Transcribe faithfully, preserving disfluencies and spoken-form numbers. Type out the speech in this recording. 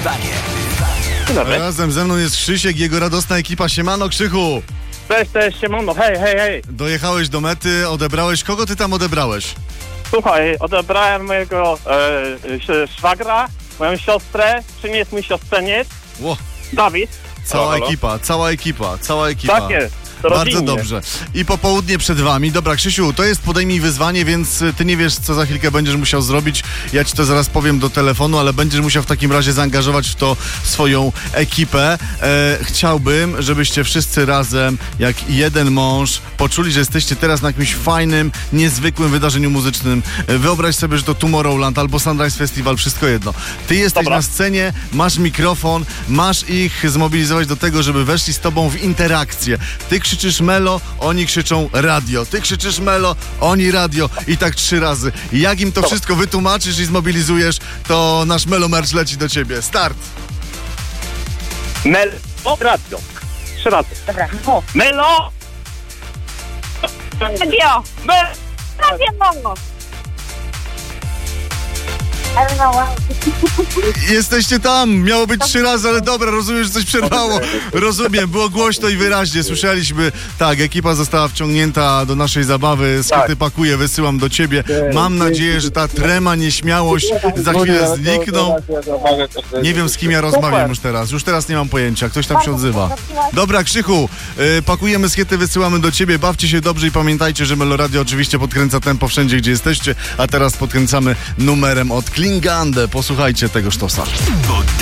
Dzień dobry. Razem ze mną jest Krzysiek, jego radosna ekipa. Siemano, Krzychu! Cześć, cześć, siemano, hej, hej, hej. Dojechałeś do mety, odebrałeś. Kogo ty tam odebrałeś? Słuchaj, odebrałem mojego e, sz- szwagra, moją siostrę, przyniósł mój siostrzeniec, Ło, Dawid. cała Halo, halo. ekipa, cała ekipa, cała ekipa. Tak jest, to Bardzo rodzinnie. dobrze. I popołudnie przed wami. Dobra, Krzysiu, to jest podejmij wyzwanie, więc y, ty nie wiesz, co za chwilkę będziesz musiał zrobić. Ja ci to zaraz powiem do telefonu, ale będziesz musiał w takim razie zaangażować w to swoją ekipę. E, chciałbym, żebyście wszyscy razem, jak jeden mąż, poczuli, że jesteście teraz na jakimś fajnym, niezwykłym wydarzeniu muzycznym. E, wyobraź sobie, że to Tomorrowland albo Sunrise Festival, wszystko jedno. Ty jesteś Dobra. na scenie, masz mikrofon, masz ich zmobilizować do tego, żeby weszli z tobą w interakcję. Ty krzyczysz melo, oni krzyczą radio. Ty krzyczysz melo, oni radio. I tak trzy razy. Jak im to Dobra. wszystko wytłumaczysz i zmobilizujesz, to nasz Melo Merch leci do ciebie. Start! Mel... O, radio. Trzy razy. Dobra, o, Melo! radio, Mel... radio, mamo. Jesteście tam! Miało być trzy razy, ale dobra, rozumiem, że coś przerwało. Rozumiem, było głośno i wyraźnie. Słyszeliśmy. Tak, ekipa została wciągnięta do naszej zabawy. Skryty Tak. pakuję, wysyłam do ciebie. Mam nadzieję, że ta trema, nieśmiałość za chwilę znikną. Nie wiem, z kim ja rozmawiam już teraz. Już teraz nie mam pojęcia. Ktoś tam się odzywa. Dobra, Krzychu, yy, pakujemy skiety, wysyłamy do ciebie. Bawcie się dobrze i pamiętajcie, że Melo Radio oczywiście podkręca tempo wszędzie, gdzie jesteście. A teraz podkręcamy numerem od Klingande. Posłuchajcie tego sztosa.